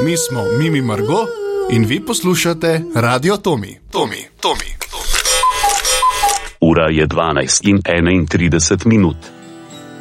Mi smo Mimi Margo in vi poslušate Radio Tomi. Tomi. Ura je 12:31.